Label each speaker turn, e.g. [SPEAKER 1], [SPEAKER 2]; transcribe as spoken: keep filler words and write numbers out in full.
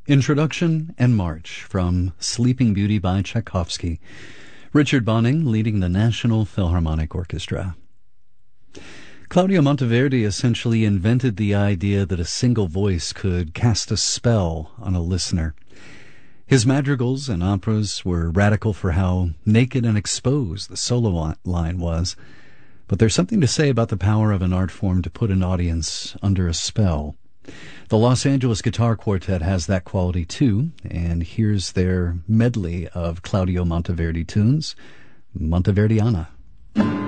[SPEAKER 1] Introduction and March from Sleeping Beauty by Tchaikovsky. Richard Bonning leading the National Philharmonic Orchestra. Claudio Monteverdi essentially invented the idea that a single voice could cast a spell on a listener. His madrigals and operas were radical for how naked and exposed the solo line was, but there's something to say about the power of an art form to put an audience under a spell. The Los Angeles Guitar Quartet has that quality too, and here's their medley of Claudio Monteverdi tunes, Monteverdiana.